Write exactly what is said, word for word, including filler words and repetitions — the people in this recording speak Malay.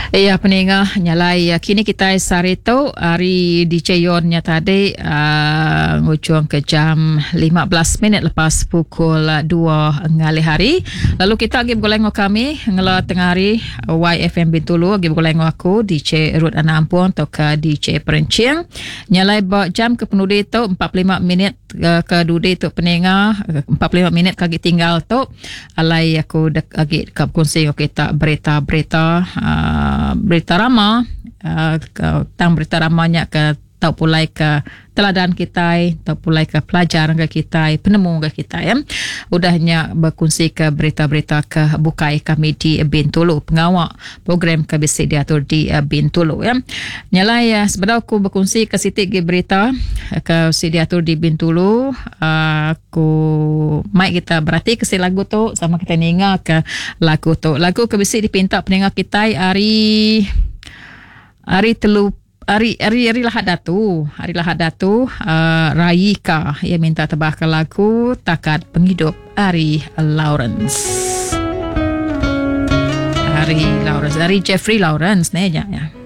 Ya, peningah nyalai kini kita sarito hari D J Yonnya tadi uh, ngujung ke jam lima belas minit lepas pukul dua ngali hari. Lalu kita lagi bergoleng kami ngela tengah hari Y F M Bintulu lagi bergoleng aku D J Ruth Anampun atau ke D J Perencing. Nyalai jam ke penuh itu empat puluh lima minit uh, ke dudi tu peningah empat puluh lima minit kagi tinggal tu alai aku dek lagi ke kongsi kita berita-berita uh, berita rama uh, ke, tang berita ramanya ke tau pulai ke teladan kita, tau pulai ke pelajar ke kita, penemu ke kita ya. Udahnya berkongsi ke berita-berita ke bukai kami di Bintulu, pengawak program ke bisi diatur di Bintulu ya. Nyalai ya sebenarnya aku berkongsi ke sitik ke berita ke bisi diatur di Bintulu. Aku mai kita berarti ke si lagu tu sama kita ninga ke lagu tu. Lagu ke bisi dipinta pendengar kita hari hari telu Hari hari hari Lahad Datu, hari Lahad Datu, uh, Rayika ia minta tebahkan lagu Takat Penghidup Ari Lawrence. Ari Lawrence, dari Jeffrey Lawrence ni aja ya.